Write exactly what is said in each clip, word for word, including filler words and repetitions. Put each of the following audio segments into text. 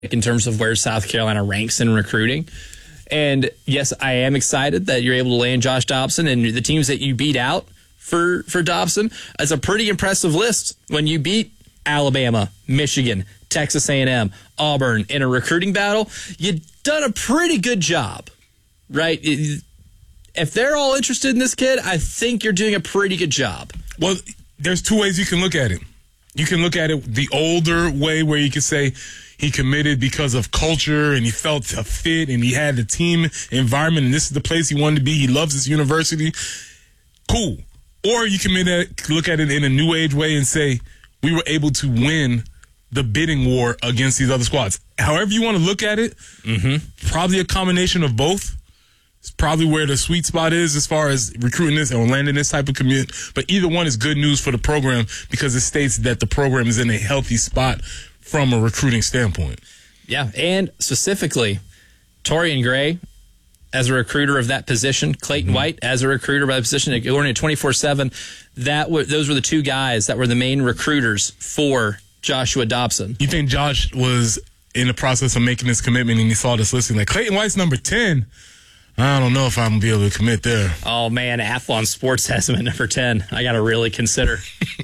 in terms of where South Carolina ranks in recruiting. And yes, I am excited that you're able to land Josh Dobson, and the teams that you beat out for, for Dobson. It's a pretty impressive list when you beat Alabama, Michigan, Texas A and M, Auburn in a recruiting battle. You've done a pretty good job, right? If they're all interested in this kid, I think you're doing a pretty good job. Well, there's two ways you can look at it. You can look at it the older way where you can say he committed because of culture and he felt a fit and he had the team environment and this is the place he wanted to be. He loves his university. Cool. Or you can look at it in a new age way and say we were able to win the bidding war against these other squads. However you want to look at it, mm-hmm. probably a combination of both. It's probably where the sweet spot is as far as recruiting this and landing this type of commit. But either one is good news for the program because it states that the program is in a healthy spot from a recruiting standpoint. Yeah, and specifically, Torian Gray as a recruiter of that position, Clayton mm-hmm. White as a recruiter of that position, according to twenty-four seven, that w- those were the two guys that were the main recruiters for Joshua Dobson. You think Josh was in the process of making this commitment and he saw this listing like Clayton White's number ten? I don't know if I'm going to be able to commit there. Oh, man, Athlon Sports has him at number ten. I got to really consider.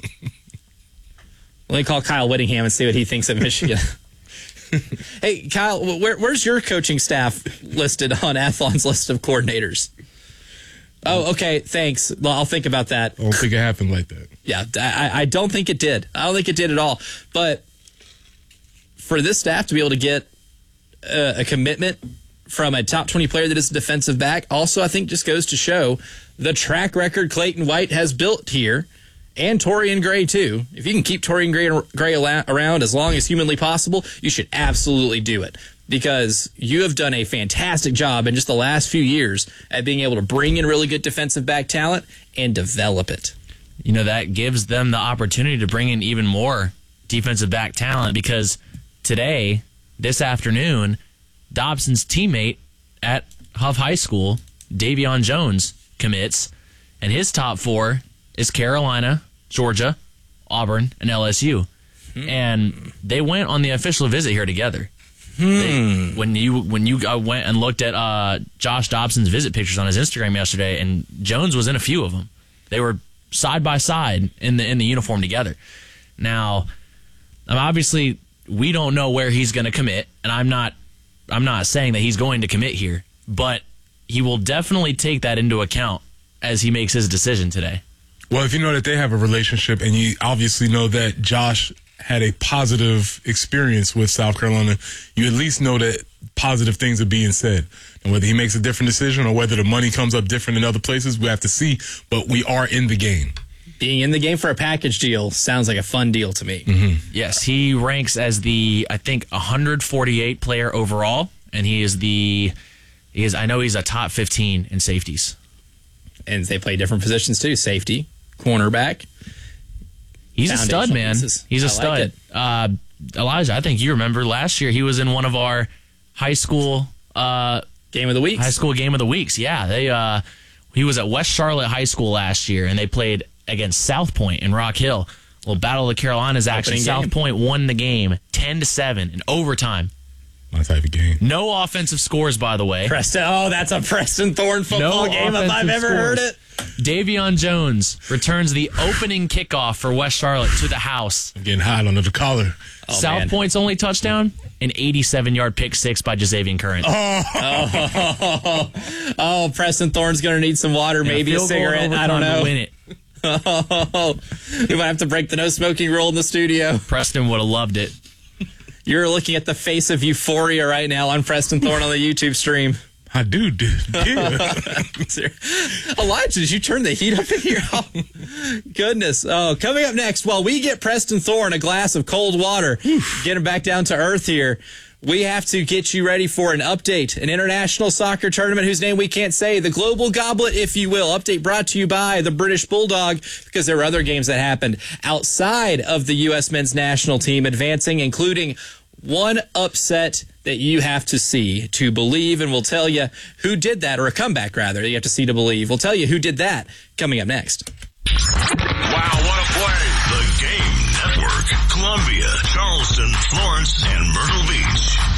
Let me call Kyle Whittingham and see what he thinks of Michigan. Hey, Kyle, where, where's your coaching staff listed on Athlon's list of coordinators? Oh, okay, thanks. Well, I'll think about that. I don't think it happened like that. Yeah, I, I don't think it did. I don't think it did at all. But for this staff to be able to get a, a commitment from a top twenty player that is a defensive back, also I think just goes to show the track record Clayton White has built here, and Torian Gray too. If you can keep Torian Gray, Gray around as long as humanly possible, you should absolutely do it, because you have done a fantastic job in just the last few years at being able to bring in really good defensive back talent and develop it. You know, that gives them the opportunity to bring in even more defensive back talent, because today, this afternoon, Dobson's teammate at Huff High School, Davion Jones, commits, and his top four is Carolina, Georgia, Auburn, and L S U. Hmm. And they went on the official visit here together. Hmm. They, when you when you went and looked at uh, Josh Dobson's visit pictures on his Instagram yesterday, and Jones was in a few of them. They were side by side in the in the uniform together. Now, obviously, we don't know where he's going to commit, and I'm not. I'm not saying that he's going to commit here, but he will definitely take that into account as he makes his decision today. Well, if you know that they have a relationship and you obviously know that Josh had a positive experience with South Carolina, you at least know that positive things are being said. And whether he makes a different decision or whether the money comes up different in other places, we have to see, but we are in the game. Being in the game for a package deal sounds like a fun deal to me. Mm-hmm. Yes, he ranks as the, I think, one hundred forty-eight player overall, and he is the, he is. I know he's a top fifteen in safeties. And they play different positions too, safety, cornerback. He's a stud, man. Pieces. He's a I stud. Like uh, Elijah, I think you remember last year he was in one of our high school uh, game of the weeks. High school game of the weeks. Yeah, they. Uh, he was at West Charlotte High School last year, and they played against South Point in Rock Hill. Well, Battle of the Carolinas action. South game. Point won the game ten to seven in overtime. My type of game. No offensive scores, by the way. Preston, oh, that's a Preston Thorne football no game if I've ever scores. heard it. Davion Jones returns the opening kickoff for West Charlotte to the house. I'm getting hot under the collar. Oh, South man. Point's only touchdown, an eighty-seven yard pick six by Jazavian Current. Oh, oh, oh Preston Thorne's going to need some water, yeah, maybe a cigarette. I don't know. To win it. Oh, we might have to break the no smoking rule in the studio. Preston would have loved it. You're looking at the face of euphoria right now on Preston Thorne on the YouTube stream. I do, dude. Yeah. Elijah, did you turn the heat up in here? Oh, goodness. Oh, coming up next, while we get Preston Thorne a glass of cold water, get him back down to earth here, we have to get you ready for an update, an international soccer tournament whose name we can't say, the Global Goblet, if you will. Update brought to you by the British Bulldog, because there were other games that happened outside of the U S men's national team advancing, including one upset that you have to see to believe, and we'll tell you who did that, or a comeback, rather, you have to see to believe. We'll tell you who did that coming up next. Wow, what a play. The Game Network, Columbia, Charles Preston, Florence, and Myrtle Beach.